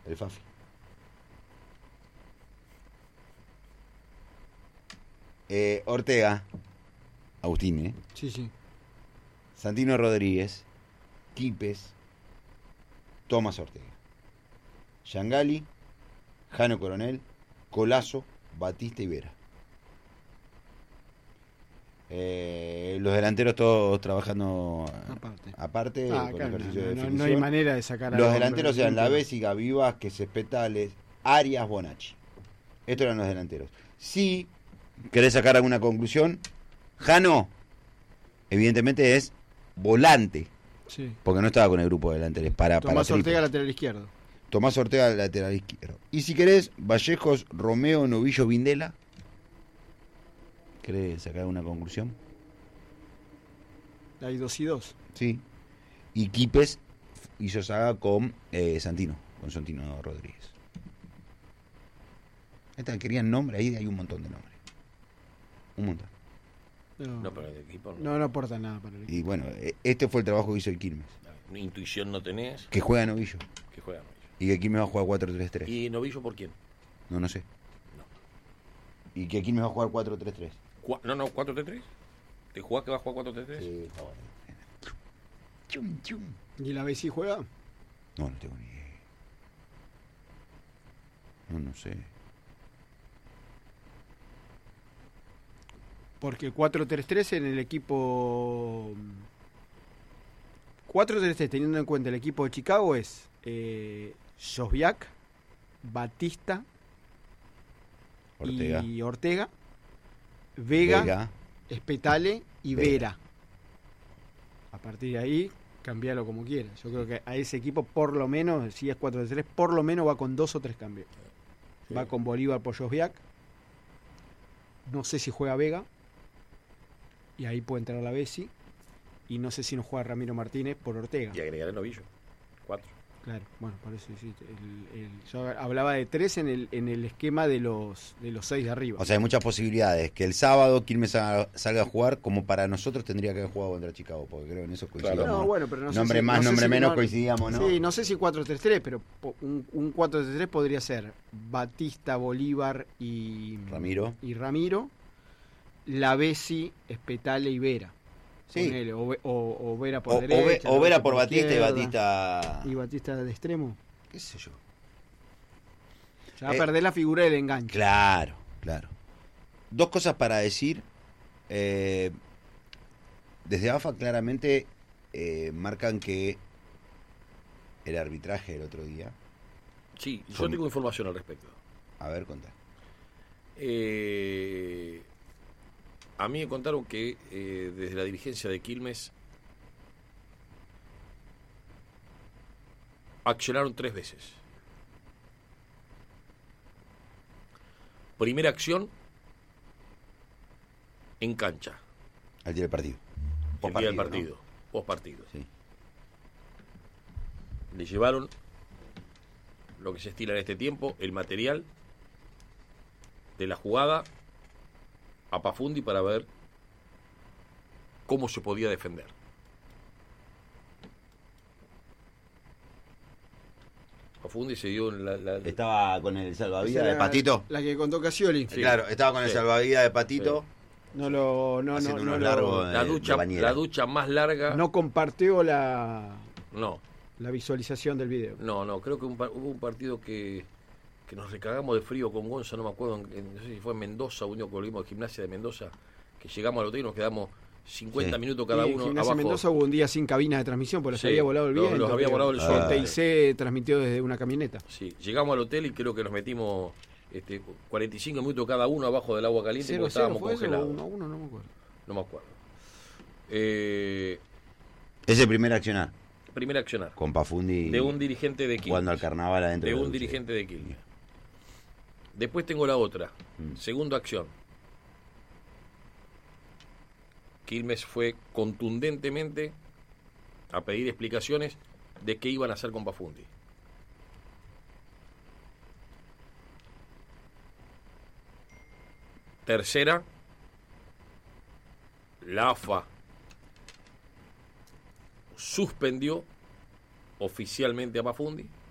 El Fafi. Ortega. Agustín, Sí. Santino Rodríguez. Quipes. Tomás Ortega. Yangali. Jano Coronel. Colazo. Batista y Vera. Los delanteros todos trabajando aparte con claro, ejercicio de definición. no hay manera de sacar a los delanteros eran La Bésiga, Vivázquez, Espetales, Arias, Bonacci. Estos eran los delanteros. Si querés sacar alguna conclusión, Jano evidentemente es volante, porque no estaba con el grupo de delanteros. Tomás Ortega lateral izquierdo. Tomás Ortega lateral izquierdo. Y si querés, Vallejos, Romeo, Novillo, Vindela. ¿Querés sacar una conclusión? Hay 2 y 2. Sí. Y Quipes hizo saga con Santino Rodríguez. Querían nombre, ahí hay un montón de nombres. Un montón. No, pero el equipo no aporta nada para el equipo. Y bueno, este fue el trabajo que hizo el Quilmes. Intuición no tenés. Que juega Novillo. Que Y que Quilmes va a jugar 4-3-3. ¿Y Novillo por quién? No sé. No. Y que Quilmes va a jugar 4-3-3. No, 4-3-3. ¿Te jugás que va a jugar 4-3-3? Sí, está bueno. Chum. ¿Y la BC juega? No tengo ni idea. No sé. Porque 4-3-3 en el equipo... 4-3-3 teniendo en cuenta el equipo de Chicago es Josviak, Batista y Ortega, Vega, Espetale y Vera. A partir de ahí, cambialo como quieras. Yo creo que a ese equipo, por lo menos, si es 4-3-3, por lo menos va con 2 o 3 cambios. Sí. Va con Bolívar por Josviak. No sé si juega Vega. Y ahí puede entrar la Bessi. Y no sé si no juega Ramiro Martínez por Ortega. Y agregar el Novillo. 4. Claro, bueno, por eso sí. Yo hablaba de 3 en el esquema de los 6 de arriba. O sea, hay muchas posibilidades. Que el sábado Quilmes salga a jugar, como para nosotros tendría que haber jugado contra Chicago, porque creo que en eso coincidimos. Claro. No, bueno, pero no sé nombre si, más, no nombre si menos, no, coincidíamos, ¿no? Sí, no sé si 4-3-3, pero un 4-3-3 podría ser Batista, Bolívar y Ramiro. La Bessi, Espetale y Vera. Sí. O Vera por derecha. O Vera por Batista izquierda, y Batista... ¿Y Batista de extremo? ¿Qué sé yo? Ya va a perder la figura del enganche. Claro. Dos cosas para decir. Desde AFA claramente marcan que el arbitraje del otro día... Sí, yo tengo información al respecto. A ver, contá. A mí me contaron que desde la dirigencia de Quilmes accionaron 3 veces. Primera acción en cancha. Al día del partido. El día del partido. ¿No? Post partido. Sí. Le llevaron lo que se estila en este tiempo, el material de la jugada a Pafundi para ver cómo se podía defender. Pafundi se dio Estaba con el salvavidas de Patito. La que contó Casioli. Sí. Claro, estaba con el salvavidas de Patito. Sí. La ducha más larga. No compartió la No. La visualización del video. No, creo que hubo un partido que nos recagamos de frío con Gonza, no me acuerdo, no sé si fue en Mendoza, uno que volvimos de Gimnasia de Mendoza, que llegamos al hotel y nos quedamos 50 minutos cada uno. En Gimnasia abajo. Mendoza hubo un día sin cabinas de transmisión, porque les había volado el viento. Los había volado el sol. TIC transmitió desde una camioneta. Sí, llegamos al hotel y creo que nos metimos 45 minutos cada uno abajo del agua caliente porque estábamos congelados. 1-1, no me acuerdo. No me acuerdo. Es el primer accionar. Primer accionar. Con Pafundi. De un dirigente de Quilmes. Jugando al carnaval adentro. De un dirigente de Quilmes. Después tengo la otra. Segunda acción. Quilmes fue contundentemente a pedir explicaciones de qué iban a hacer con Pafundi. Tercera, la AFA suspendió oficialmente a Pafundi